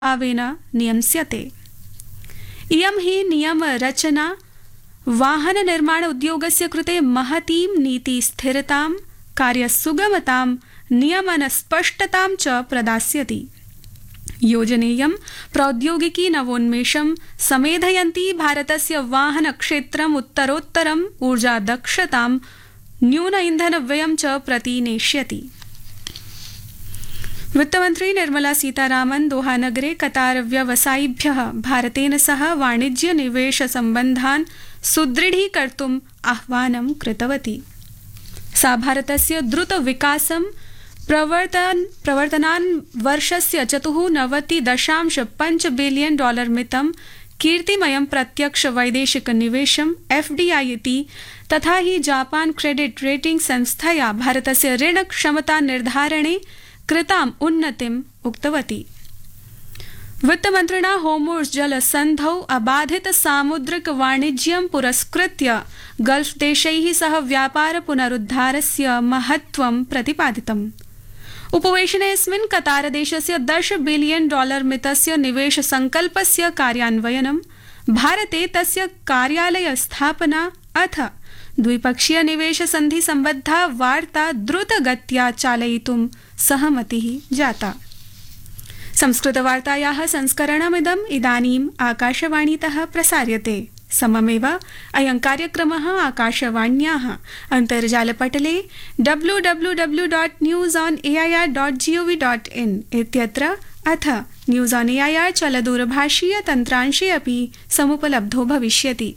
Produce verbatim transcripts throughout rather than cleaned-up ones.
भावेन नियम्स्यते। इयं हि नियमरचना वाहननिर्माण उद्योगस्य कृते महतीं नीतिस्थिरतां, कार्यसुगमतां, नियमनस्पष्टतां च प्रदास्यति। योजनेयं प्रौद्योगिकी नवोन्मेषं समेधयन्ती भारतस्य वाहनक्षेत्रम् उत्तरोत्तरम् ऊर्जादक्षतां, न्यून इन्धनव्ययं च प्रतिनेष्यति। वित्तमन्त्री निर्मला सीतारामन् दोहानगरे कतार व्यवसायिभ्यः भारतेन सह वाणिज्य निवेश सम्बन्धान् सुदृढीकर्तुम् आह्वानं कृतवती। सा भारतस्य द्रुत विकासं प्रवर्तन प्रवर्तनान् वर्षस्य चतुः नवति दशांश पञ्च बिलियन डॉलर मितं कीर्तिमयं प्रत्यक्ष वैदेशिक निवेशम् एफ डी आई इति तथा हि जापान क्रेडिट रेटिंग संस्थया भारतस्य ऋण क्षमता निर्धारणे कृताम् उन्नतिम् उक्तवती। वित्तमन्त्रिणा होर्मुज़ जलसन्धौ अबाधित सामुद्रिक वाणिज्यं पुरस्कृत्य गल्फ देशैः सह व्यापार पुनरुद्धारस्य महत्त्वं प्रतिपादितम्। उपवेशनेऽस्मिन् कतार देशस्य दश बिलियन डॉलर मितस्य निवेश संकल्पस्य कार्यान्वयनं, भारते तस्य कार्यालय स्थापना अथ द्विपक्षीय निवेश संधि सम्बद्धा वार्ता द्रुतगत्या चालयितुं सहमतिः जाता। संस्कृतवार्तायाः संस्करणमिदम् इदानीम् आकाशवाणीतः प्रसार्यते। सममेव अयं कार्यक्रमः आकाशवाण्याः अन्तर्जालपटले W W W dot news on A I R dot G O V dot in इत्यत्र अथ news on A I R चलदूरभाषीय तन्त्रांशे अपि समुपलब्धो भविष्यति।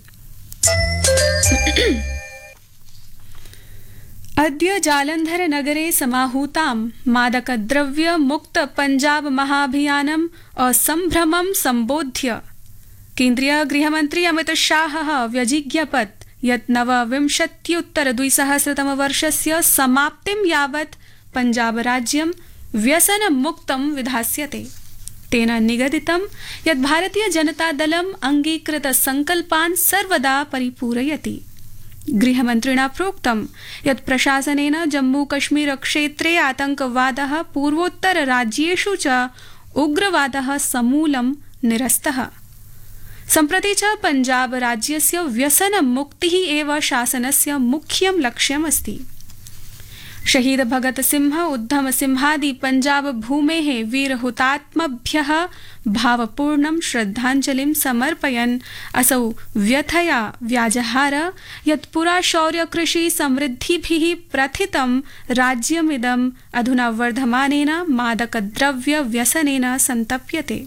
अद्य जालन्धर नगरे समाहूतां मादकद्रव्य मुक्त पंजाब महाभियानम् असम्भ्रमं सम्बोध्य केन्द्रीय गृहमन्त्री अमित शाहः व्यजिज्ञपत् यत् नवविंशत्युत्तर द्विसहस्रतमवर्षस्य समाप्तिं यावत् पंजाब राज्यं व्यसनमुक्तं विधास्यते। तेन निगदितं यत् भारतीय जनतादलम् अंगीकृत संकल्पान् सर्वदा परिपूरयति। गृहमन्त्रिणा प्रोक्तं यत् प्रशासनेन जम्मूकश्मीर क्षेत्रे आतंकवादः पूर्वोत्तर राज्येषु च उग्रवादः समूलं निरस्तः। सम्प्रति च पंजाब राज्यस्य व्यसनमुक्तिः एव शासनस्य मुख्यं लक्ष्यमस्ति। शहीद भगत सिंह उद्धम सिंहादि पंजाब भूमेः वीरहुतात्मभ्यः भावपूर्णं श्रद्धाञ्जलिं समर्पयन् असौ व्यथया व्याजहार यत् पुरा शौर्यकृषि समृद्धिभिः प्रथितं राज्यमिदम् अधुना वर्धमानेन मादकद्रव्य व्यसनेन सन्तप्यते।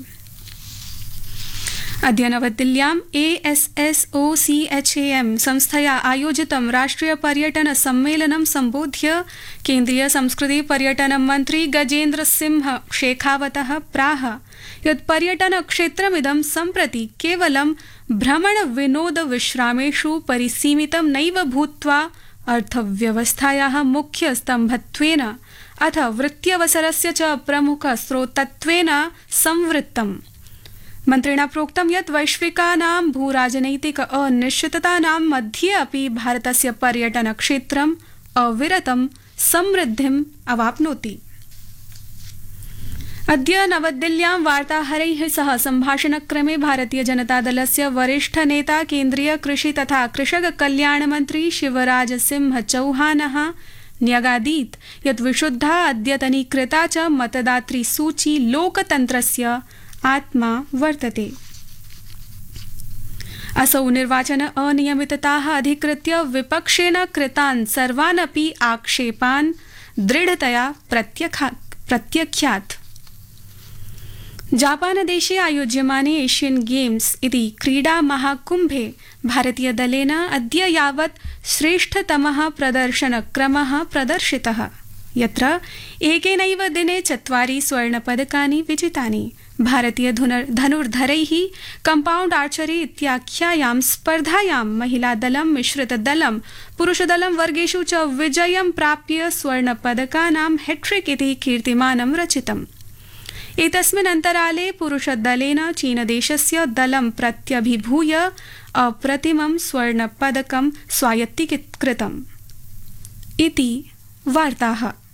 अद्य नवदिल्ल्याम् A S S O C H A M संस्थया आयोजितं राष्ट्रिय पर्यटन सम्मेलनं सम्बोध्य केन्द्रीय संस्कृति पर्यटन मन्त्री गजेन्द्र सिंह शेखावतः प्राह यत् पर्यटन क्षेत्रमिदं सम्प्रति केवलं भ्रमण विनोद विश्रामेषु परिसीमितं नैव भूत्वा अर्थव्यवस्थायाः मुख्य स्तम्भत्वेन अथ वृत्त्यवसरस्य च प्रमुख स्रोतत्वेन संवृत्तम्। मन्त्रिणा प्रोक्तं यत् वैश्विकानां भूराजनैतिक अनिश्चिततानां मध्ये अपि भारतस्य पर्यटन क्षेत्रम् अविरतं समृद्धिम् अवाप्नोति। अद्य नवदिल्ल्यां वार्ताहरैः सह सम्भाषणक्रमे भारतीय जनतादलस्य वरिष्ठ नेता केन्द्रीय कृषि तथा कृषक कल्याण मन्त्री शिवराज सिंह चौहानः न्यगादीत् यत् विशुद्धा अद्यतनीकृता च मतदातृ सूची लोकतन्त्रस्य आत्मा वर्तते। असौ निर्वाचन अनियमितताः अधिकृत्य विपक्षेन कृतान् सर्वान् अपि आक्षेपान् दृढतया प्रत्यख्यात्। जापानदेशे आयोज्यमाने एशियन गेम्स इति क्रीडा महाकुम्भे भारतीयदलेन अद्य यावत् श्रेष्ठतमः प्रदर्शनक्रमः प्रदर्शितः, यत्र एकेनैव दिने चत्वारि स्वर्णपदकानि विजितानि। भारतीय धनुर्धरैः कंपाउंड आर्चरी इत्याख्यायां स्पर्धायां महिलादलं मिश्रितदलं पुरुषदलं वर्गेषु च विजयं प्राप्य स्वर्णपदकानां हैट्रिक इति कीर्तिमानं रचितम्। एतस्मिन् अन्तराले पुरुषदलेन चीनदेशस्य दलं प्रत्यभिभूय अप्रतिमं स्वर्णपदकं स्वायत्तीकृतम् इति वार्ताः।